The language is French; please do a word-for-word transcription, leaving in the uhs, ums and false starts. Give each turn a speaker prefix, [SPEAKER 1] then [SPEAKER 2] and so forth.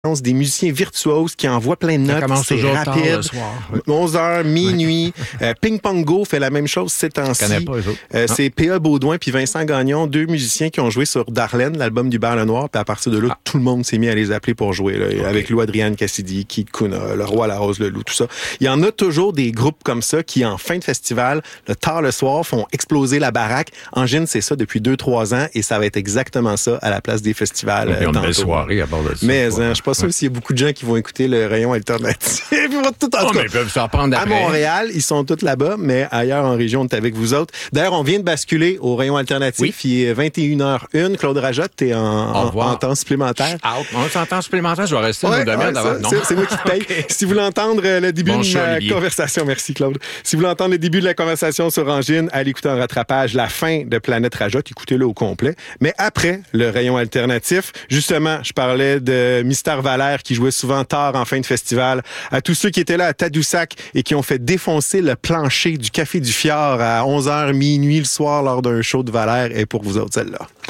[SPEAKER 1] des musiciens virtuoses qui envoient plein de notes, c'est rapide.
[SPEAKER 2] Tard le soir.
[SPEAKER 1] onze heures, minuit. euh, Ping Pong Go fait la même chose ces temps-ci.
[SPEAKER 2] Je connais pas eux autres.
[SPEAKER 1] Euh, c'est P A Baudouin puis Vincent Gagnon, deux musiciens qui ont joué sur Darlene, l'album du Bar Le Noir, puis à partir de là, ah. tout le monde s'est mis à les appeler pour jouer, là, okay. avec Lou Adrienne Cassidy, Keith Kuna, Le Roi, La Rose, Le Loup, tout ça. Il y en a toujours des groupes comme ça qui, en fin de festival, le tard le soir, font exploser la baraque. Angine, c'est ça depuis deux, trois ans, et ça va être exactement ça à la place des festivals.
[SPEAKER 2] Donc,
[SPEAKER 1] euh,
[SPEAKER 2] une belle soirée à bord de ça.
[SPEAKER 1] Mais hein, je suis pas sûr ouais. s'il y a beaucoup de gens qui vont écouter le rayon alternatif. Ils vont tout en
[SPEAKER 2] oh,
[SPEAKER 1] tout
[SPEAKER 2] mais ils peuvent s'en prendre
[SPEAKER 1] à
[SPEAKER 2] après.
[SPEAKER 1] Montréal, ils sont tous là-bas, mais ailleurs en région, on est avec vous autres. D'ailleurs, on vient de basculer au rayon alternatif. Oui. Il est vingt et une heures une. Claude Rajotte, t'es en, en, en temps supplémentaire.
[SPEAKER 2] Out. On est en temps supplémentaire, je vais rester
[SPEAKER 1] ouais,
[SPEAKER 2] dans le domaine
[SPEAKER 1] ouais,
[SPEAKER 2] d'avant.
[SPEAKER 1] Ça, c'est, c'est moi qui te paye. okay. Si vous voulez entendre le début bon de ma Olivier. conversation, merci Claude. Si vous voulez entendre le début de la conversation sur Angine, allez écouter en rattrapage la fin de Planète Rajotte, écoutez-le au complet. Mais après le rayon alternatif, justement, je parlais de Mystère Valère qui jouait souvent tard en fin de festival. À tous ceux qui étaient là à Tadoussac et qui ont fait défoncer le plancher du Café du Fjord à onze heures minuit le soir lors d'un show de Valère, et pour vous autres, celle-là.